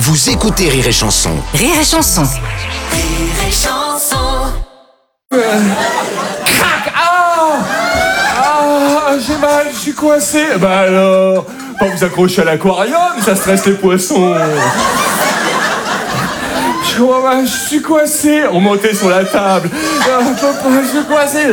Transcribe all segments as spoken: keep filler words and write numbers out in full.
Vous écoutez Rire et Chanson. Rire et Chanson. Rire et Chanson. Euh, crac. Ah Ah, j'ai mal, je suis coincé. Bah alors, pas vous accrocher à l'aquarium, ça stresse les poissons. Je, je suis coincé. On montait sur la table. Je suis coincé.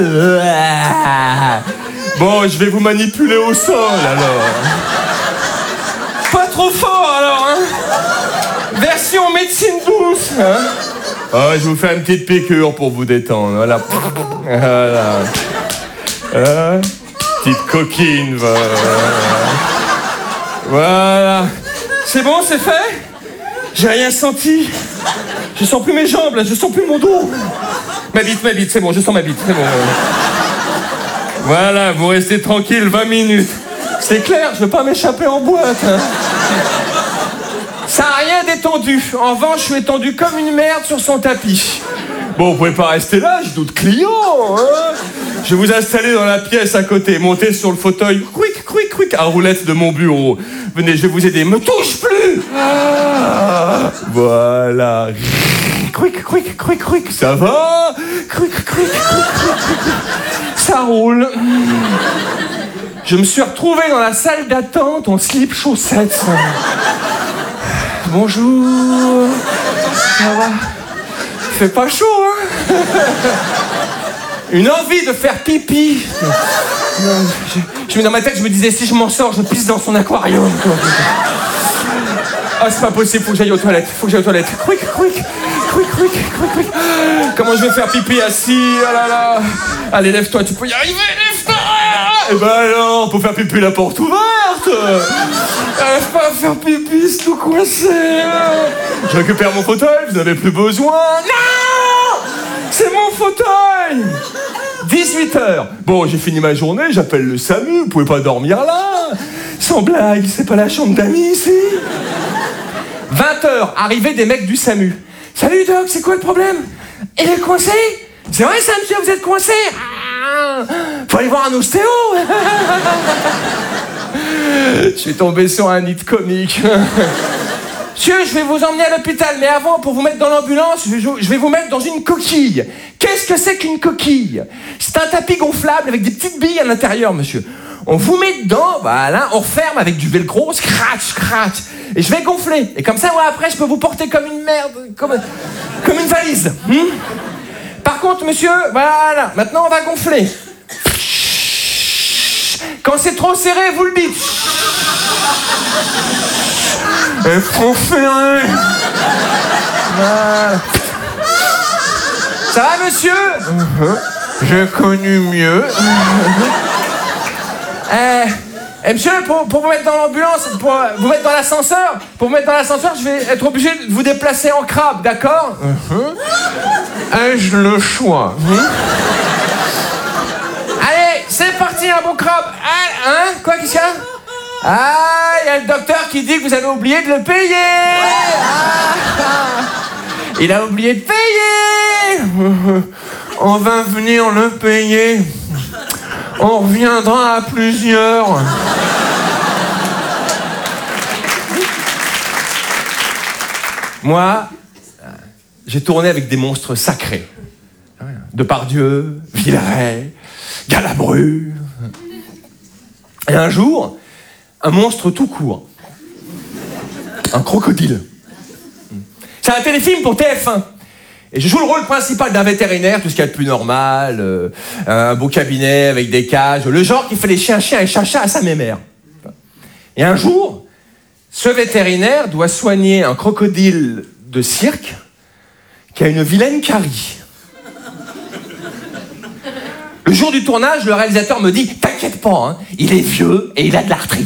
Bon, je vais vous manipuler au sol alors. Pas trop fort alors, hein. Version médecine douce, hein. Oh, je vous fais une petite piqûre pour vous détendre. Voilà. Voilà. Euh, petite coquine. Voilà. Voilà. C'est bon, c'est fait? J'ai rien senti. Je sens plus mes jambes, là. Je sens plus mon dos. Ma bite, ma bite, c'est bon, je sens ma bite. C'est bon. Voilà, vous restez tranquille vingt minutes. C'est clair, je veux pas m'échapper en boîte. Hein. Ça n'a rien d'étendu. En revanche, je suis étendu comme une merde sur son tapis. Bon, vous pouvez pas rester là, j'ai d'autres clients. Hein. Je vais vous installer dans la pièce à côté. Montez sur le fauteuil. Quick, quick, quick. À roulette de mon bureau. Venez, je vais vous aider. Me touche plus. Ah, voilà. Quick, quick, quick, quick. Ça va? Quick, quick, quick, quick, quick. Ça roule. Je me suis retrouvé dans la salle d'attente en slip chaussettes. Bonjour. Ça va? Fait pas chaud, hein? Une envie de faire pipi. Je, je mets dans ma tête, je me disais, si je m'en sors, je pisse dans son aquarium. Ah, c'est pas possible, faut que j'aille aux toilettes. Faut que j'aille aux toilettes. Quick, quick, quick, quick, quick, quick. Comment je vais faire pipi assis? Oh là là. Allez, lève-toi, tu peux y arriver, lève-toi. Eh ben alors, pour faire pipi, la porte ouverte. J'arrive pas à faire pipi, c'est tout coincé. Je récupère mon fauteuil, vous n'avez plus besoin. Non! C'est mon fauteuil. dix-huit heures. Bon, j'ai fini ma journée, j'appelle le SAMU, vous pouvez pas dormir là. Sans blague, c'est pas la chambre d'amis ici. vingt heures, arrivée des mecs du SAMU. Salut Doc, c'est quoi le problème? Il est coincé? C'est vrai ça, monsieur, vous êtes coincé? Ah, faut aller voir un ostéo. Je suis tombé sur un nid comique. Monsieur, je vais vous emmener à l'hôpital, mais avant, pour vous mettre dans l'ambulance, je vais vous mettre dans une coquille. Qu'est-ce que c'est qu'une coquille? C'est un tapis gonflable avec des petites billes à l'intérieur, monsieur. On vous met dedans, voilà, on referme avec du velcro, scratch, scratch, et je vais gonfler. Et comme ça, moi, après, je peux vous porter comme une merde, comme, comme une valise. Hmm? Par contre, monsieur, voilà, maintenant, on va gonfler. Quand c'est trop serré, vous le dites. Et trop ferré. Voilà. Ça va, monsieur? uh-huh. J'ai connu mieux. Euh, eh, monsieur, pour, pour vous mettre dans l'ambulance, pour vous mettre dans l'ascenseur, pour vous mettre dans l'ascenseur, je vais être obligé de vous déplacer en crabe, d'accord? uh-huh. Ai-je le choix? Hein? Allez, c'est parti, un bon crabe. Ah, hein? Quoi, qu'est-ce qu'il y a? Ah, il y a le docteur qui dit que vous avez oublié de le payer. Ah, il a oublié de payer. On va venir le payer. On reviendra à plusieurs. Moi, j'ai tourné avec des monstres sacrés. Depardieu, Villeray, Galabru. Et un jour, un monstre tout court. Un crocodile. C'est un téléfilm pour T F un. Et je joue le rôle principal d'un vétérinaire, tout ce qu'il y a de plus normal, euh, un beau cabinet avec des cages, le genre qui fait les chiens-chiens et chats-chats à sa mémère. Et un jour, ce vétérinaire doit soigner un crocodile de cirque qui a une vilaine carie. Le jour du tournage, le réalisateur me dit « T'inquiète pas, hein, il est vieux et il a de l'arthrite. »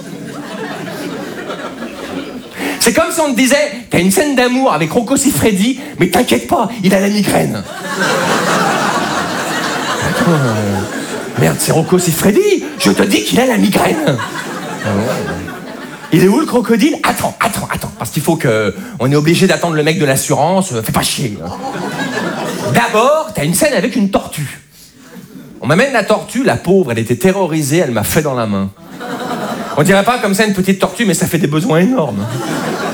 C'est comme si on te disait « T'as une scène d'amour avec Rocco Siffredi, mais t'inquiète pas, il a la migraine. » Attends, euh... Merde, c'est Rocco Siffredi. Je te dis qu'il a la migraine. Ah ouais. Il est où le crocodile? Attends, attends, attends. Parce qu'il faut que... On est obligé d'attendre le mec de l'assurance. Fais pas chier. D'abord, t'as une scène avec une tortue. On m'amène la tortue, la pauvre, elle était terrorisée, elle m'a fait dans la main. On dirait pas comme ça une petite tortue, mais ça fait des besoins énormes.